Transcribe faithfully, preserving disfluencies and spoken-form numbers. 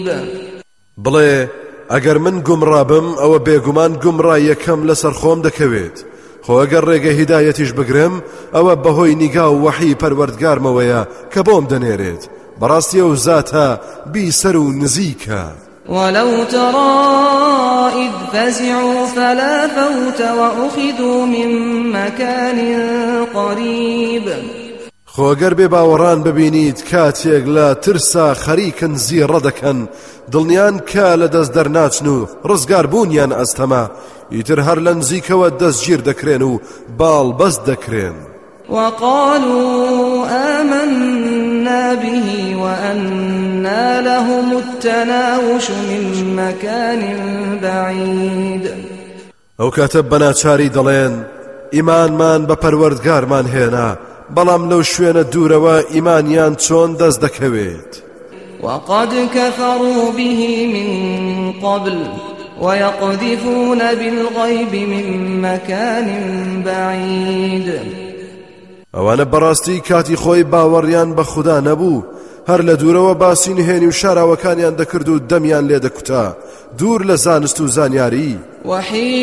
بڵێ ئەگەر من گومڕابم ئەوە بێگومان گومڕاییەکەم لەسەر خۆم دەکەوێت خۆ ئەگەر ڕێگە هیدایەتیش بگرم ئەوە بەهۆی نیگا و وەحی پەروەردگارمەوەیە کە بۆم دەنێرێت بەڕاستی ئەو زاتە بیسەر و نزیکە. ولو ترى إذ فزعوا فلا فوت وأخذوا من مكان قريب خۆگەر بێ باوەڕان ببینیت کاتێک لە ترسا خەریکن زیڕە دەکەن دڵنیان کە لە دەست دەرناچن و ڕزگار بوونیان ئەستەما ئیتر هەر لە نزیکەوە دەستگیر دەکرێن و باڵ بەست دەکرێن. وقالوا آمنا به وأنى لهم التناوش من مكان بعيد ئەو کاتە بەناچاری دەڵێن ئیمانمان بە پەروەردگارمان هێنا بەڵام لەو شوێنە دوورەوە ئیمانیان چۆن دەست دەکەوێت. وقد كفروا به من قبل ويقذفون بالغيب من مكان بعيد ئەوانە بەڕاستی کاتی خۆی باوەڕیان بە خوددا نەبوو هەر لە دوورەوە باسی نهێنی و شاراوەکانیان دەکرد و دەمیان لێ دەکوتا دوور لە زانست و زانیاری.